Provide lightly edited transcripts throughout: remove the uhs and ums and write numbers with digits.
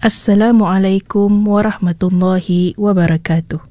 Assalamualaikum warahmatullahi wabarakatuh.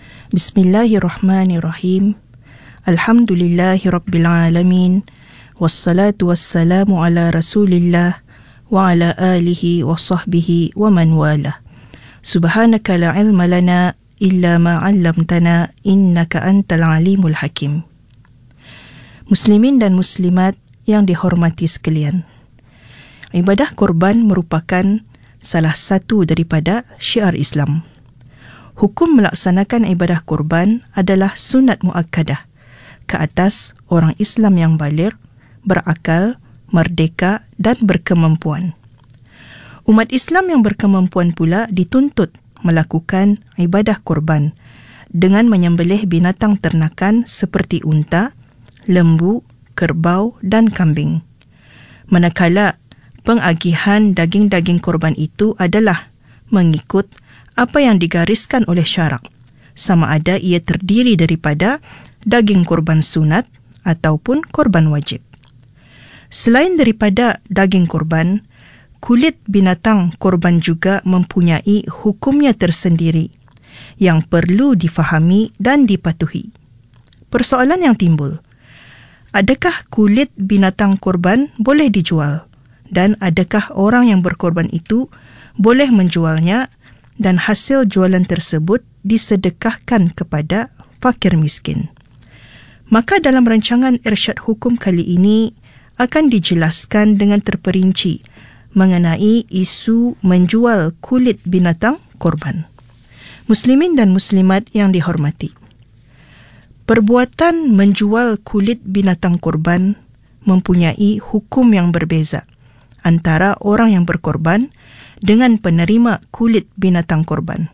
Bismillahirrahmanirrahim. Alhamdulillahi rabbil alamin. Wassalatu wassalamu ala rasulillah wa ala alihi wa sahbihi wa man walah. Subhanaka la ilma lana illa ma 'allamtana innaka antal alimul hakim. Muslimin dan muslimat yang dihormati sekalian. Ibadah korban merupakan salah satu daripada syiar Islam. Hukum melaksanakan ibadah korban adalah sunat muakkadah ke atas orang Islam yang baligh, berakal, merdeka dan berkemampuan. Umat Islam yang berkemampuan pula dituntut melakukan ibadah korban dengan menyembelih binatang ternakan seperti unta, lembu, kerbau dan kambing. Manakala pengagihan daging-daging korban itu adalah mengikut apa yang digariskan oleh syarak, sama ada ia terdiri daripada daging korban sunat ataupun korban wajib. Selain daripada daging korban, kulit binatang korban juga mempunyai hukumnya tersendiri yang perlu difahami dan dipatuhi. Persoalan yang timbul, adakah kulit binatang korban boleh dijual? Dan adakah orang yang berkorban itu boleh menjualnya dan hasil jualan tersebut disedekahkan kepada fakir miskin? Maka dalam rancangan irsyad hukum kali ini akan dijelaskan dengan terperinci mengenai isu menjual kulit binatang korban. Muslimin dan muslimat yang dihormati, perbuatan menjual kulit binatang korban mempunyai hukum yang berbeza antara orang yang berkorban dengan penerima kulit binatang korban.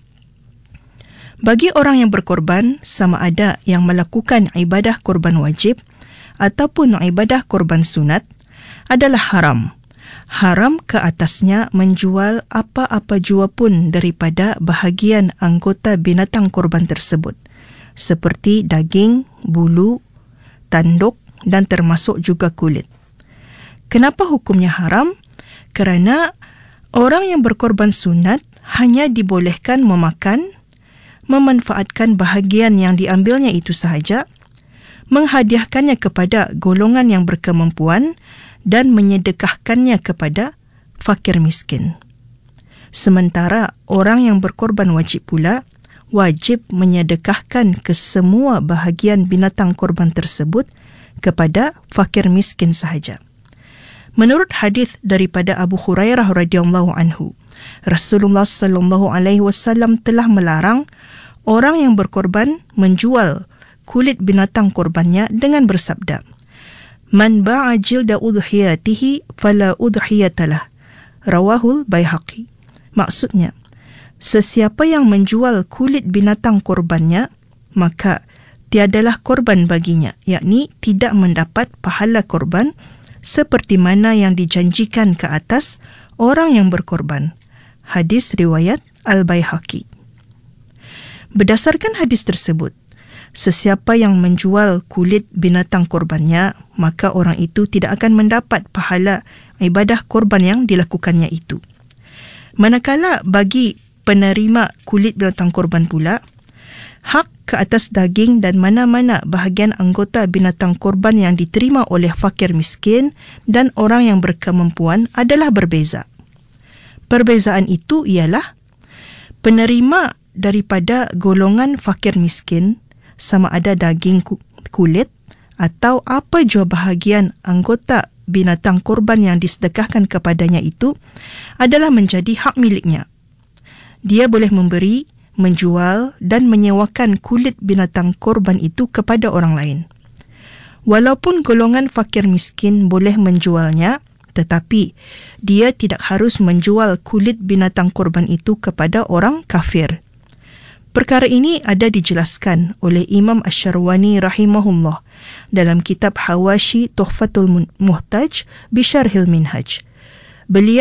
Bagi orang yang berkorban, sama ada yang melakukan ibadah korban wajib ataupun ibadah korban sunat adalah haram. Haram ke atasnya menjual apa-apa jua pun daripada bahagian anggota binatang korban tersebut, seperti daging, bulu, tanduk dan termasuk juga kulit. Kenapa hukumnya haram? Kerana orang yang berkorban sunat hanya dibolehkan memakan, memanfaatkan bahagian yang diambilnya itu sahaja, menghadiahkannya kepada golongan yang berkemampuan dan menyedekahkannya kepada fakir miskin. Sementara orang yang berkorban wajib pula wajib menyedekahkan kesemua bahagian binatang korban tersebut kepada fakir miskin sahaja. Menurut hadis daripada Abu Hurairah radhiyallahu anhu, Rasulullah sallallahu alaihi wasallam telah melarang orang yang berkorban menjual kulit binatang korbannya dengan bersabda, "Man ba'a jilda udhiyatihi fala udhiyatalah." Rawahul Baihaqi. Maksudnya, sesiapa yang menjual kulit binatang korbannya, maka tiadalah korban baginya, yakni tidak mendapat pahala korban seperti mana yang dijanjikan ke atas orang yang berkorban. Hadis riwayat Al-Baihaqi. Berdasarkan hadis tersebut, sesiapa yang menjual kulit binatang korbannya, maka orang itu tidak akan mendapat pahala ibadah korban yang dilakukannya itu. Manakala bagi penerima kulit binatang korban pula, hak ke atas daging dan mana-mana bahagian anggota binatang korban yang diterima oleh fakir miskin dan orang yang berkemampuan adalah berbeza. Perbezaan itu ialah penerima daripada golongan fakir miskin, sama ada daging kulit atau apa jua bahagian anggota binatang korban yang disedekahkan kepadanya itu adalah menjadi hak miliknya. Dia boleh memberi, menjual dan menyewakan kulit binatang korban itu kepada orang lain. Walaupun golongan fakir miskin boleh menjualnya, tetapi dia tidak harus menjual kulit binatang korban itu kepada orang kafir. Perkara ini ada dijelaskan oleh Imam Asy-Syarwani rahimahullah dalam kitab Hawashi Tuhfatul Muhtaj bi Syarhil Minhaj. Beliau